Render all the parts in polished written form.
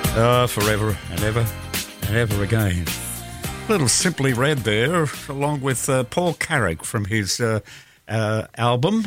Forever and ever and ever again. Little Simply Red there, along with Paul Carrick from his album.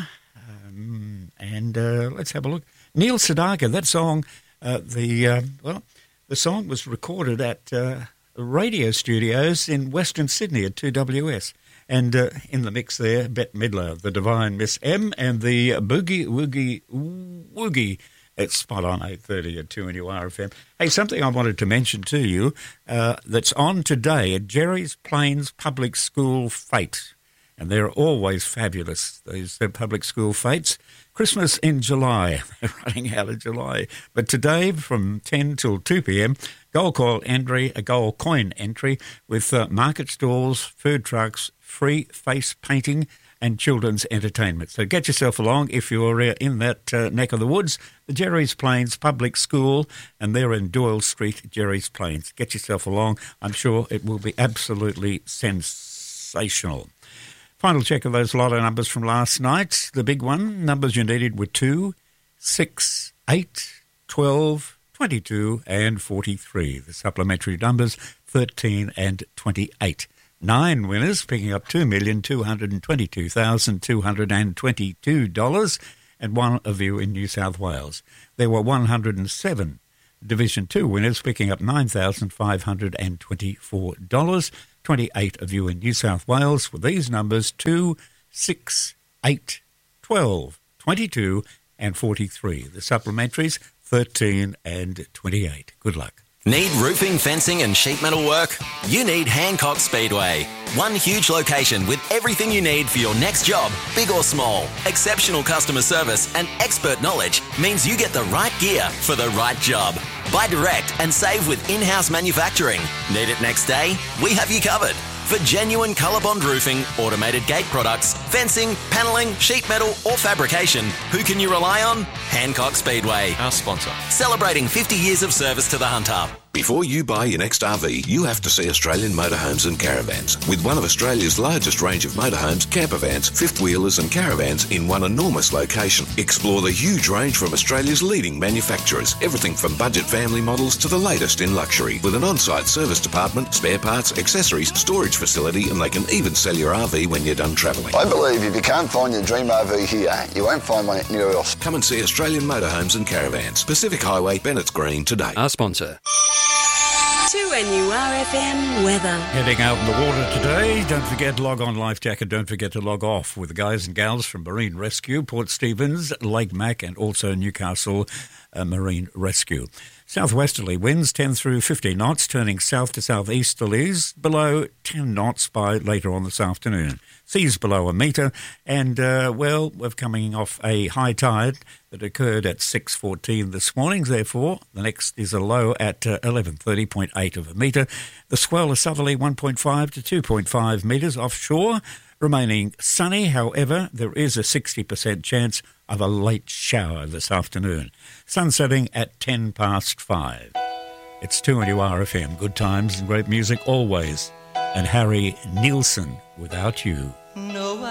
Let's have a look. Neil Sedaka, that song, the song was recorded at radio studios in Western Sydney at 2WS. And in the mix there, Bette Midler, the Divine Miss M, and the Boogie Woogie Woogie. It's spot on 8:30 at 2NURFM. Hey, something I wanted to mention to you that's on today at Jerry's Plains Public School Fete. And they're always fabulous, these public school fetes. Christmas in July. They're running out of July. But today from 10 till 2 p.m, gold coin entry with market stalls, food trucks, free face painting and children's entertainment. So get yourself along if you're in that neck of the woods. The Jerry's Plains Public School, and they're in Doyle Street, Jerry's Plains. Get yourself along. I'm sure it will be absolutely sensational. Final check of those lotto numbers from last night. The big one, numbers you needed were 2, 6, 8, 12, 22 and 43. The supplementary numbers, 13 and 28. 9 winners, picking up $2,222,222, and one of you in New South Wales. There were 107 Division 2 winners, picking up $9,524. 28 of you in New South Wales with these numbers, 2, 6, 8, 12, 22 and 43. The supplementaries, 13 and 28. Good luck. Need roofing, fencing and sheet metal work? You need Hancock Speedway. One huge location with everything you need for your next job, big or small. Exceptional customer service and expert knowledge means you get the right gear for the right job. Buy direct and save with in-house manufacturing. Need it next day? We have you covered. For genuine ColourBond roofing, automated gate products, fencing, panelling, sheet metal or fabrication, who can you rely on? Hancock Speedway. Our sponsor. Celebrating 50 years of service to the Hunter. Before you buy your next RV, you have to see Australian Motorhomes and Caravans. With one of Australia's largest range of motorhomes, campervans, fifth-wheelers and caravans in one enormous location. Explore the huge range from Australia's leading manufacturers. Everything from budget family models to the latest in luxury. With an on-site service department, spare parts, accessories, storage facility, and they can even sell your RV when you're done travelling. I believe if you can't find your dream RV here, you won't find one anywhere else. Come and see Australian Motorhomes and Caravans. Pacific Highway, Bennett's Green today. Our sponsor. 2NURFM weather. Heading out in the water today. Don't forget, log on Life Jacket. Don't forget to log off with the guys and gals from Marine Rescue, Port Stephens, Lake Mac, and also Newcastle Marine Rescue. Southwesterly winds 10 through 50 knots, turning south to southeasterlies, below 10 knots by later on this afternoon. Seas below a metre, and, we're coming off a high tide that occurred at 6:14 this morning. Therefore, the next is a low at 11:30.8 of a metre. The swell is southerly 1.5 to 2.5 metres offshore, remaining sunny. However, there is a 60% chance of a late shower this afternoon. Sun setting at 5:10. It's 2NURFM. Good times and great music always. And Harry Nilsson, Without You. No,